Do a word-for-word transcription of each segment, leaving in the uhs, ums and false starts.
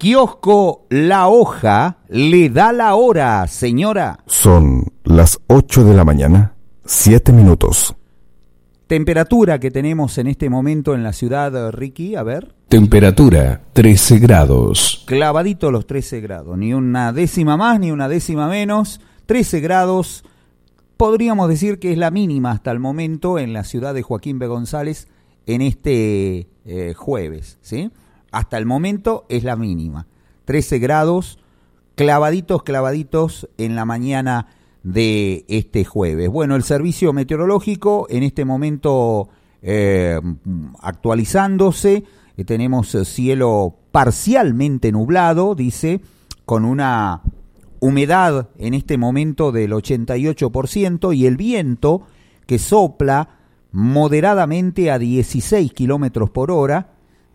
Kiosco La Hoja le da la hora, señora. Son las ocho de la mañana, siete minutos. Temperatura que tenemos en este momento en la ciudad, Ricky, a ver. Temperatura trece grados. Clavadito los trece grados, ni una décima más ni una décima menos. trece grados, podríamos decir que es la mínima hasta el momento en la ciudad de Joaquín B. González en este eh, jueves, ¿sí? Hasta el momento es la mínima. trece grados, clavaditos, clavaditos en la mañana de este jueves. Bueno, el servicio meteorológico en este momento eh, actualizándose, eh, tenemos cielo parcialmente nublado, dice, con una humedad en este momento del ochenta y ocho por ciento y el viento que sopla moderadamente a dieciséis kilómetros por hora,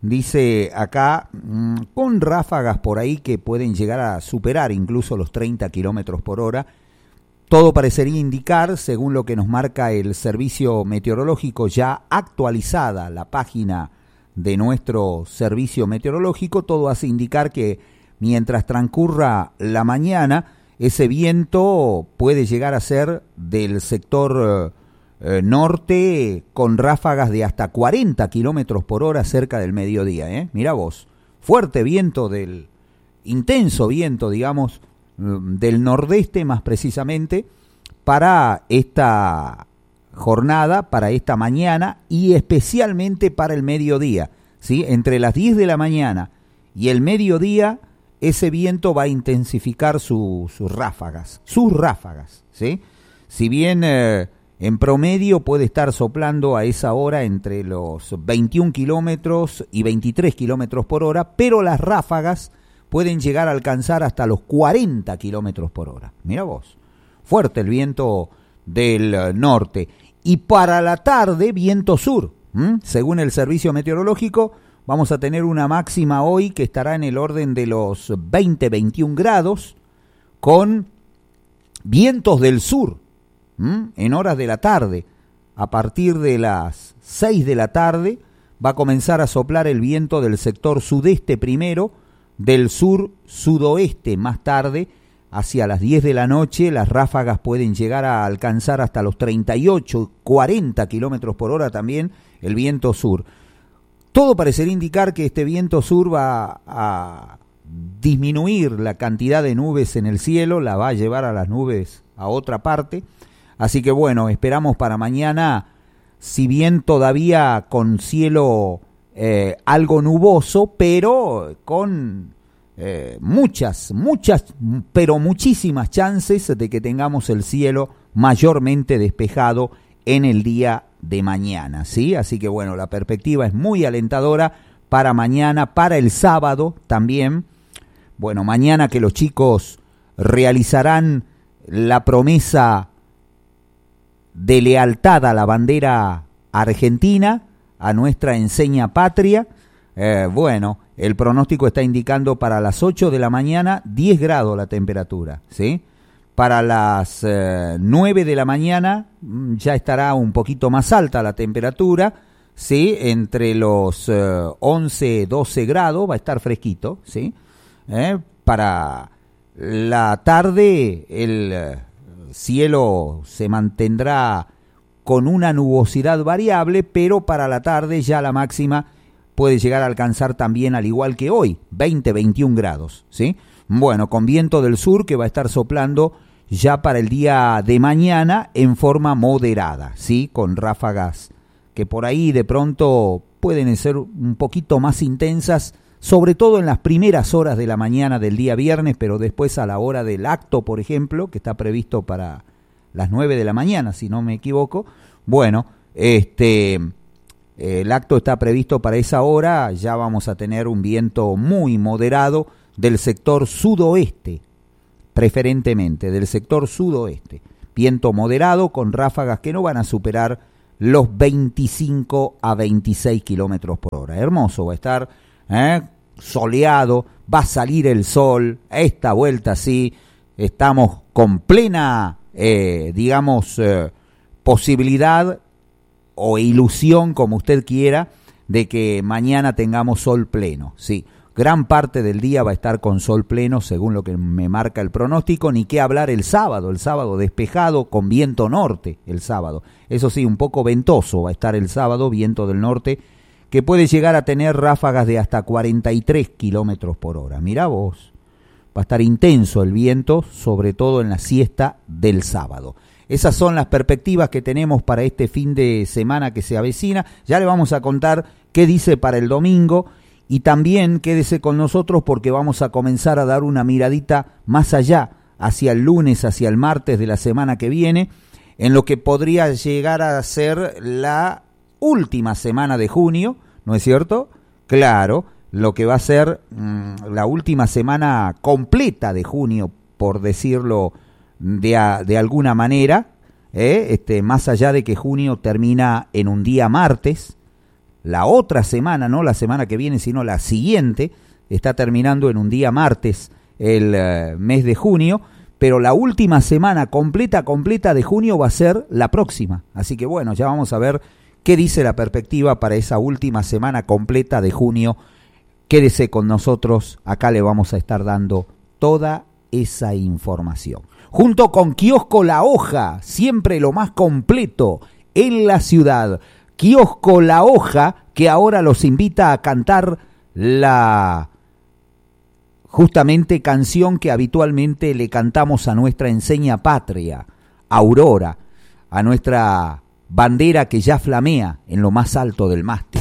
dice acá, con ráfagas por ahí que pueden llegar a superar incluso los treinta kilómetros por hora. Todo parecería indicar, según lo que nos marca el servicio meteorológico, ya actualizada la página de nuestro servicio meteorológico, todo hace indicar que mientras transcurra la mañana, ese viento puede llegar a ser del sector eh, norte con ráfagas de hasta cuarenta kilómetros por hora cerca del mediodía. ¿eh? Mirá vos, fuerte viento, del intenso viento, digamos, del nordeste más precisamente, para esta jornada, para esta mañana y especialmente para el mediodía, ¿sí? Entre las diez de la mañana y el mediodía, ese viento va a intensificar su, sus ráfagas, sus ráfagas, ¿sí? Si bien eh, en promedio puede estar soplando a esa hora entre los veintiún kilómetros y veintitrés kilómetros por hora, pero las ráfagas pueden llegar a alcanzar hasta los cuarenta kilómetros por hora. Mira vos, fuerte el viento del norte. Y para la tarde, viento sur. ¿Mm? Según el servicio meteorológico, vamos a tener una máxima hoy que estará en el orden de los veinte a veintiún grados, con vientos del sur, ¿Mm? en horas de la tarde. A partir de las seis de la tarde va a comenzar a soplar el viento del sector sudeste primero, del sur-sudoeste más tarde, hacia las diez de la noche, las ráfagas pueden llegar a alcanzar hasta los treinta y ocho, cuarenta kilómetros por hora también, el viento sur. Todo parecería indicar que este viento sur va a disminuir la cantidad de nubes en el cielo, la va a llevar a las nubes a otra parte. Así que bueno, esperamos para mañana, si bien todavía con cielo Eh, algo nuboso, pero con eh, muchas, muchas, pero muchísimas chances de que tengamos el cielo mayormente despejado en el día de mañana, ¿sí? Así que bueno, la perspectiva es muy alentadora para mañana, para el sábado también. Bueno, mañana que los chicos realizarán la promesa de lealtad a la bandera argentina, a nuestra enseña patria. Eh, bueno, el pronóstico está indicando para las ocho de la mañana diez grados la temperatura, ¿sí? Para las eh, nueve de la mañana ya estará un poquito más alta la temperatura, ¿sí? Entre los eh, once, doce grados, va a estar fresquito, ¿sí? Eh, para la tarde el eh, cielo se mantendrá con una nubosidad variable, pero para la tarde ya la máxima puede llegar a alcanzar también, al igual que hoy, veinte a veintiún grados, ¿sí? Bueno, con viento del sur que va a estar soplando ya para el día de mañana en forma moderada, ¿sí? Con ráfagas que por ahí de pronto pueden ser un poquito más intensas, sobre todo en las primeras horas de la mañana del día viernes, pero después a la hora del acto, por ejemplo, que está previsto para las nueve de la mañana, si no me equivoco. Bueno, este el acto está previsto para esa hora, ya vamos a tener un viento muy moderado del sector sudoeste, preferentemente del sector sudoeste. Viento moderado con ráfagas que no van a superar los veinticinco a veintiséis kilómetros por hora. Hermoso va a estar, ¿eh? Soleado, va a salir el sol, a esta vuelta sí, estamos con plena Eh, digamos, eh, posibilidad o ilusión, como usted quiera, de que mañana tengamos sol pleno, sí. gran parte del día va a estar con sol pleno, según lo que me marca el pronóstico, ni qué hablar el sábado, el sábado despejado con viento norte el sábado. Eso sí, un poco ventoso va a estar el sábado, viento del norte, que puede llegar a tener ráfagas de hasta cuarenta y tres kilómetros por hora. Mirá vos, va a estar intenso el viento, sobre todo en la siesta del sábado. Esas son las perspectivas que tenemos para este fin de semana que se avecina. Ya le vamos a contar qué dice para el domingo y también quédese con nosotros porque vamos a comenzar a dar una miradita más allá, hacia el lunes, hacia el martes de la semana que viene, en lo que podría llegar a ser la última semana de junio, ¿no es cierto? Claro, lo que va a ser mmm, la última semana completa de junio, por decirlo de, a, de alguna manera, ¿eh? este, más allá de que junio termina en un día martes, la otra semana, no la semana que viene, sino la siguiente, está terminando en un día martes el uh, mes de junio, pero la última semana completa, completa de junio va a ser la próxima. Así que bueno, ya vamos a ver qué dice la perspectiva para esa última semana completa de junio. Quédese con nosotros, acá le vamos a estar dando toda esa información. Junto con Kiosco La Hoja, siempre lo más completo en la ciudad. Kiosco La Hoja, que ahora los invita a cantar la justamente canción que habitualmente le cantamos a nuestra enseña patria, Aurora, a nuestra bandera que ya flamea en lo más alto del mástil.